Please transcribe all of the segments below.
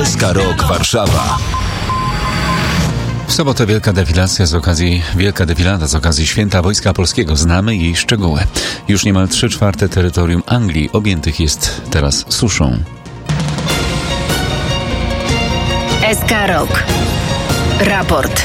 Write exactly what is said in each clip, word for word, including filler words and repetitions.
S K Rock Warszawa. W sobotę wielka defilacja z okazji, wielka defilada z okazji Święta Wojska Polskiego. Znamy jej szczegóły. Już niemal trzy czwarte terytorium Anglii objętych jest teraz suszą. S K Rock. Raport.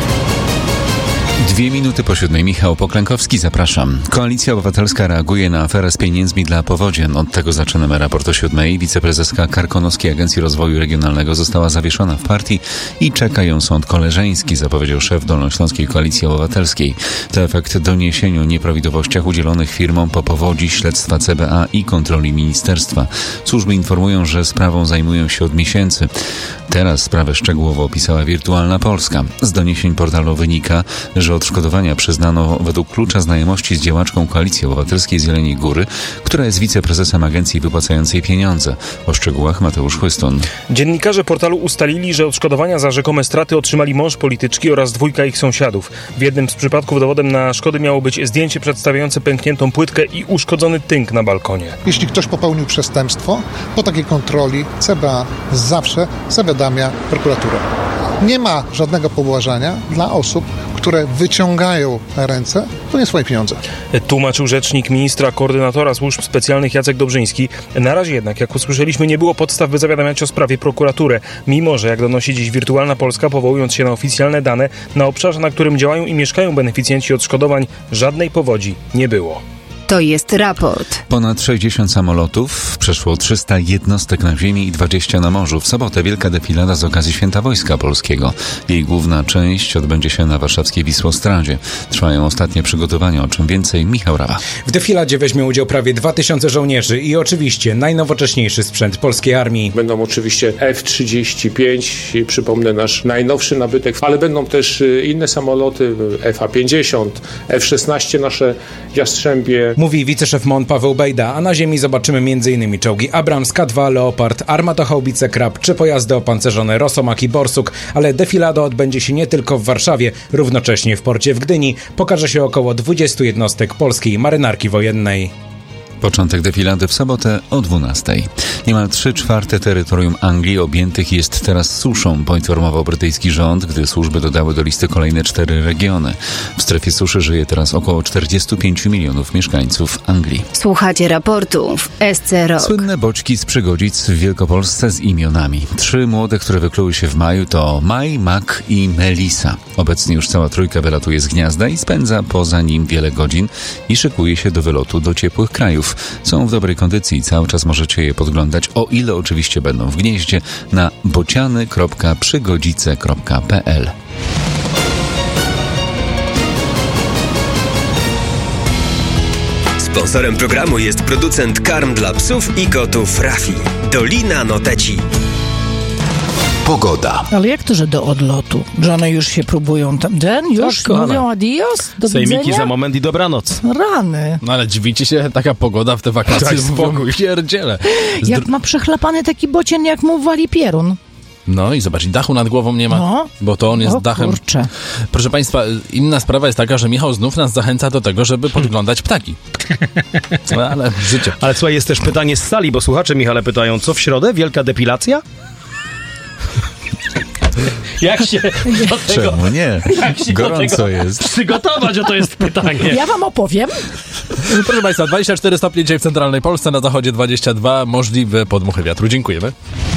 Dwie minuty po siódmej. Michał Poklękowski, zapraszam. Koalicja Obywatelska reaguje na aferę z pieniędzmi dla powodzian. Od tego zaczynamy raport o siódmej. Wiceprezeska Karkonoskiej Agencji Rozwoju Regionalnego została zawieszona w partii i czeka ją sąd koleżeński, zapowiedział szef Dolnośląskiej Koalicji Obywatelskiej. To efekt doniesień o nieprawidłowościach udzielonych firmom po powodzi, śledztwa C B A i kontroli ministerstwa. Służby informują, że sprawą zajmują się od miesięcy. Teraz sprawę szczegółowo opisała Wirtualna Polska. Z doniesień portalu wynika, że odszkodowania przyznano według klucza znajomości z działaczką Koalicji Obywatelskiej z Jeleniej Góry, która jest wiceprezesem agencji wypłacającej pieniądze. O szczegółach Mateusz Chłystun. Dziennikarze portalu ustalili, że odszkodowania za rzekome straty otrzymali mąż polityczki oraz dwójka ich sąsiadów. W jednym z przypadków dowodem na szkody miało być zdjęcie przedstawiające pękniętą płytkę i uszkodzony tynk na balkonie. Jeśli ktoś popełnił przestępstwo, po takiej kontroli C B A zawsze zawiadamia prokuraturę. Nie ma żadnego pobłażania dla osób, które wyciągają ręce po nie swoje pieniądze. Tłumaczył rzecznik ministra koordynatora służb specjalnych Jacek Dobrzyński. Na razie jednak, jak usłyszeliśmy, nie było podstaw, by zawiadamiać o sprawie prokuraturę. Mimo że, jak donosi dziś Wirtualna Polska, powołując się na oficjalne dane, na obszarze, na którym działają i mieszkają beneficjenci odszkodowań, żadnej powodzi nie było. To jest raport. Ponad sześćdziesiąt samolotów, przeszło trzysta jednostek na ziemi i dwadzieścia na morzu. W sobotę wielka defilada z okazji Święta Wojska Polskiego. Jej główna część odbędzie się na warszawskiej Wisłostradzie. Trwają ostatnie przygotowania, o czym więcej Michał Rawa. W defiladzie weźmie udział prawie dwa tysiące żołnierzy i oczywiście najnowocześniejszy sprzęt polskiej armii. Będą oczywiście F trzydzieści pięć, przypomnę nasz najnowszy nabytek, ale będą też inne samoloty, F A pięćdziesiąt, F szesnaście, nasze Jastrzębie. Mówi wiceszef M O N Paweł Bejda, a na ziemi zobaczymy m.in. czołgi Abrams, K dwa, Leopard, armatochaubice Krab czy pojazdy opancerzone Rosomak i Borsuk, ale defilada odbędzie się nie tylko w Warszawie, równocześnie w porcie w Gdyni pokaże się około dwudziestu jednostek polskiej marynarki wojennej. Początek defilady w sobotę o dwunastej. Niemal trzy czwarte terytorium Anglii objętych jest teraz suszą, poinformował brytyjski rząd, gdy służby dodały do listy kolejne cztery regiony. W strefie suszy żyje teraz około czterdzieści pięć milionów mieszkańców Anglii. Słuchacie raportu w S C Rock. Słynne boczki z Przygodzic w Wielkopolsce z imionami. Trzy młode, które wykluły się w maju, to Maj, Mak i Melisa. Obecnie już cała trójka wylatuje z gniazda i spędza poza nim wiele godzin i szykuje się do wylotu do ciepłych krajów. Są w dobrej kondycji i cały czas możecie je podglądać, o ile oczywiście będą w gnieździe, na bociany kropka przygodzice kropka p l. Sponsorem programu jest producent karm dla psów i kotów Rafi. Dolina Noteci. Pogoda. Ale jak to, że do odlotu? Że one już się próbują tam... Den, już tak, mówią adios? Do Sejmiki widzenia? za moment i dobranoc. Rany. No ale dziwicie się, taka pogoda w te wakacje. Daj spokój. Pierdziele. Zdr- Jak ma przechlapany taki bocian, jak mu wali pierun. No i zobacz, i dachu nad głową nie ma, No. bo to on jest O, dachem. kurczę. Proszę Państwa, inna sprawa jest taka, że Michał znów nas zachęca do tego, żeby podglądać ptaki. No, ale życie. Ale słuchaj, jest też pytanie z sali, bo słuchacze Michale pytają, co w środę? Wielka depilacja? Jak się do tego... Czemu nie? Gorąco jest. Przygotować, o to jest pytanie. Ja wam opowiem. Proszę Państwa, dwadzieścia cztery stopnie dzisiaj w centralnej Polsce, na zachodzie dwadzieścia dwa, możliwe podmuchy wiatru. Dziękujemy.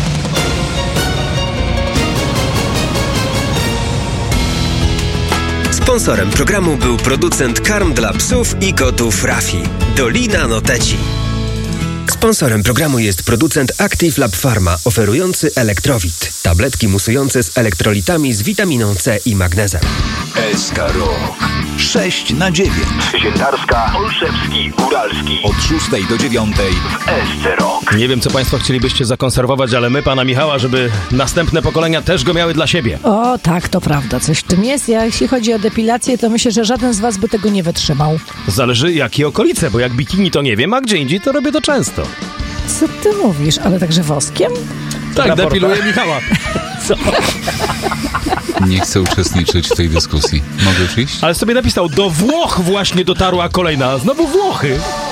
Sponsorem programu był producent karm dla psów i kotów Rafi. Dolina Noteci. Sponsorem programu jest producent Active Lab Pharma, oferujący Elektrowit. Tabletki musujące z elektrolitami z witaminą C i magnezem. S K Rock. sześć na dziewięć. Siętarska, Olszewski, Góralski. Od szóstej do dziewiątej w S C Rock. Nie wiem, co Państwo chcielibyście zakonserwować, ale my pana Michała, żeby następne pokolenia też go miały dla siebie. O, tak, to prawda, coś w tym jest. Ja, jeśli chodzi o depilację, to myślę, że żaden z was by tego nie wytrzymał. Zależy jakie okolice, bo jak bikini to nie wiem, a gdzie indziej to robię to często. Co ty mówisz? Ale także woskiem? Tak, depiluję Michała. Co? Nie chcę uczestniczyć w tej dyskusji. Mogę już iść? Ale sobie napisał, do Włoch właśnie dotarła kolejna, znowu Włochy.